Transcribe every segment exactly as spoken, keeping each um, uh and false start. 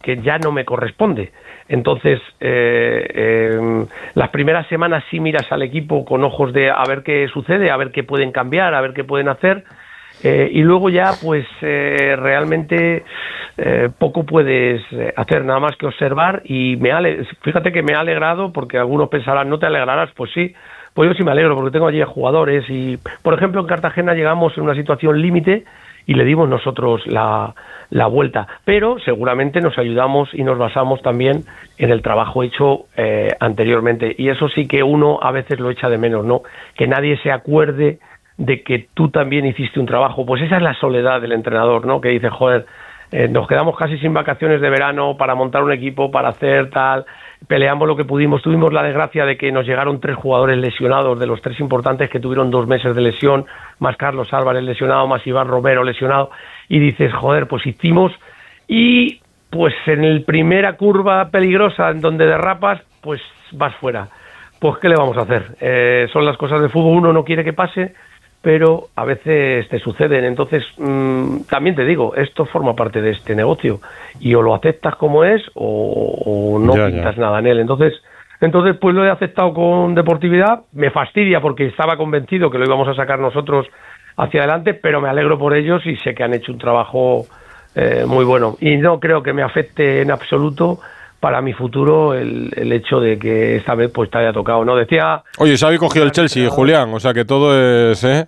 que ya no me corresponde. Entonces, eh, eh, las primeras semanas sí miras al equipo con ojos de a ver qué sucede, a ver qué pueden cambiar, a ver qué pueden hacer, eh, y luego ya, pues, eh, realmente eh, poco puedes hacer, nada más que observar, y me ale- fíjate que me ha alegrado, porque algunos pensarán, ¿no te alegrarás? Pues sí, pues yo sí me alegro, porque tengo allí a jugadores, y, por ejemplo, en Cartagena llegamos en una situación límite, y le dimos nosotros la, la vuelta, pero seguramente nos ayudamos y nos basamos también en el trabajo hecho eh, anteriormente, y eso sí que uno a veces lo echa de menos, ¿no? Que nadie se acuerde de que tú también hiciste un trabajo. Pues esa es la soledad del entrenador, ¿no? Que dice, joder, eh, nos quedamos casi sin vacaciones de verano para montar un equipo, para hacer tal, peleamos lo que pudimos, tuvimos la desgracia de que nos llegaron tres jugadores lesionados, de los tres importantes que tuvieron dos meses de lesión, más Carlos Álvarez lesionado, más Iván Romero lesionado, y dices, joder, pues hicimos, y pues en el primera curva peligrosa en donde derrapas, pues vas fuera. Pues ¿qué le vamos a hacer? Eh, son las cosas del fútbol, uno no quiere que pase, pero a veces te suceden. Entonces, mmm, también te digo, esto forma parte de este negocio, y o lo aceptas como es o, o no ya, pintas ya. nada en él. Entonces, entonces pues lo he aceptado con deportividad. Me fastidia porque estaba convencido que lo íbamos a sacar nosotros hacia adelante, pero me alegro por ellos y sé que han hecho un trabajo eh, muy bueno. Y no creo que me afecte en absoluto para mi futuro el, el hecho de que esta vez pues te haya tocado, ¿no? Decía... Oye, se había cogido el Chelsea, Julián, o sea que todo es... ¿eh?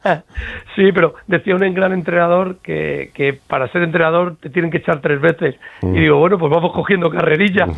Sí, pero decía un gran entrenador que, que para ser entrenador te tienen que echar tres veces. Mm. Y digo, bueno, pues vamos cogiendo carrerilla.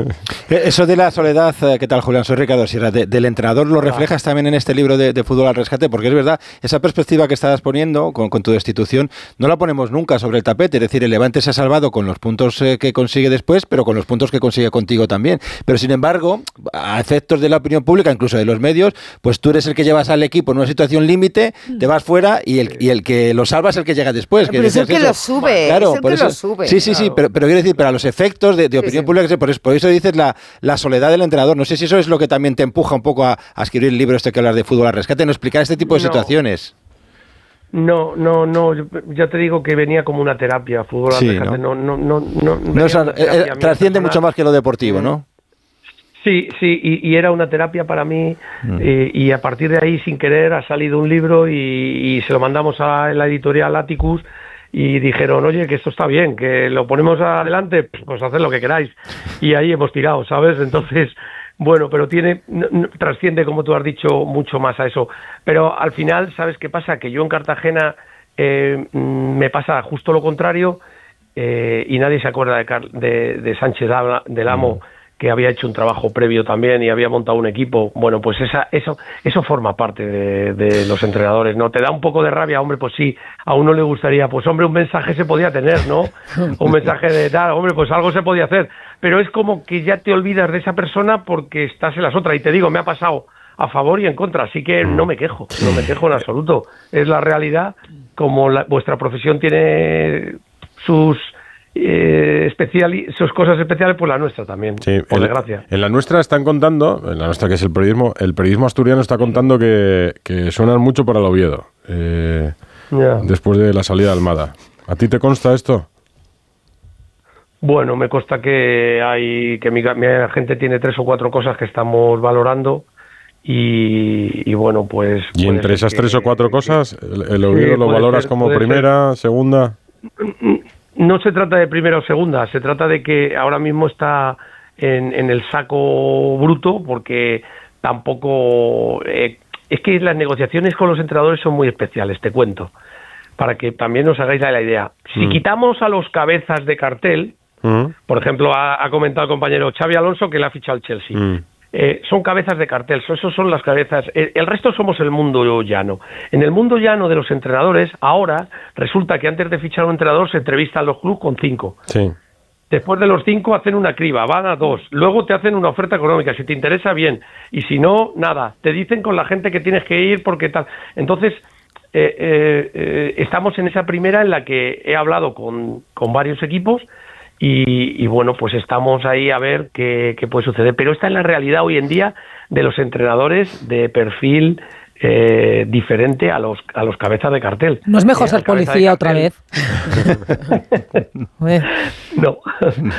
Eso de la soledad, ¿qué tal, Julián? Soy Ricardo Sierra. De, del entrenador lo reflejas también en este libro de, de Fútbol al Rescate, porque es verdad, esa perspectiva que estabas poniendo con, con tu destitución, no la ponemos nunca sobre el tapete. Es decir, el Levante se ha salvado con los puntos eh, que consigue después, pero con los puntos que consigue contigo también. Pero sin embargo, a efectos de la opinión pública, incluso de los medios, pues tú eres el que llevas al equipo en una situación límite, te vas fuera y el, y el que lo salva es el que llega después. Pero que es el que eso. lo sube, claro, es el por que eso, lo sube. Sí, sí, claro. sí, pero, pero quiero decir, para los efectos de, de opinión sí, pública, sí. Por, eso, por eso dices la, la soledad del entrenador. No sé si eso es lo que también te empuja un poco a, a escribir el libro este que hablas de Fútbol al Rescate, no explicar este tipo de no. situaciones. No, no, no, ya te digo que venía como una terapia, Fútbol sí, al Rescate, no, no, no, no, no, no es, eh, trasciende mucho más que lo deportivo, ¿no? Sí, sí, y, y era una terapia para mí, mm. eh, y a partir de ahí, sin querer, ha salido un libro y, y se lo mandamos a la editorial Atticus y dijeron, oye, que esto está bien, que lo ponemos adelante, pues haced lo que queráis. Y ahí hemos tirado, ¿sabes? Entonces, bueno, pero tiene, no, no, trasciende, como tú has dicho, mucho más a eso. Pero al final, ¿sabes qué pasa? Que yo en Cartagena eh, me pasa justo lo contrario, eh, y nadie se acuerda de, Car de, de Sánchez del Amo, mm. que había hecho un trabajo previo también y había montado un equipo. Bueno, pues esa, eso eso forma parte de, de los entrenadores, ¿no? Te da un poco de rabia, hombre, pues sí, a uno le gustaría, pues hombre, un mensaje se podía tener, ¿no? Un mensaje de tal, hombre, pues algo se podía hacer. Pero es como que ya te olvidas de esa persona porque estás en las otras. Y te digo, me ha pasado a favor y en contra, así que no me quejo, no me quejo en absoluto. Es la realidad, como la, vuestra profesión tiene sus... Eh, especial, sus cosas especiales, pues la nuestra también, sí, por en, desgracia. En la nuestra están contando, en la nuestra que es el periodismo, el periodismo asturiano está contando que, que suenan mucho para el Oviedo, eh, yeah. después de la salida de Almada. ¿A ti te consta esto? Bueno, me consta que hay que mi, mi gente tiene tres o cuatro cosas que estamos valorando y, y bueno, pues... ¿Y entre esas que, tres o cuatro cosas, el, el Oviedo sí, lo valoras ser, como primera, ser. segunda...? No se trata de primera o segunda, se trata de que ahora mismo está en, en el saco bruto, porque tampoco... Eh, es que las negociaciones con los entrenadores son muy especiales, te cuento, para que también os hagáis la idea. Si mm. quitamos a los cabezas de cartel, mm. por ejemplo, ha, ha comentado el compañero Xabi Alonso que le ha fichado el Chelsea, mm. Eh, son cabezas de cartel, esos son las cabezas, el, el resto somos el mundo llano. En el mundo llano de los entrenadores, ahora resulta que antes de fichar a un entrenador se entrevistan los clubes con cinco. Sí. Después de los cinco hacen una criba, van a dos, luego te hacen una oferta económica, si te interesa bien, y si no, nada, te dicen con la gente que tienes que ir porque tal. Entonces, eh, eh, eh, estamos en esa primera en la que he hablado con, con varios equipos. Y, y bueno, pues estamos ahí a ver qué, qué puede suceder. Pero esta es la realidad hoy en día de los entrenadores de perfil eh, diferente a los a los cabezas de cartel. ¿No es mejor eh, ser policía otra vez? No.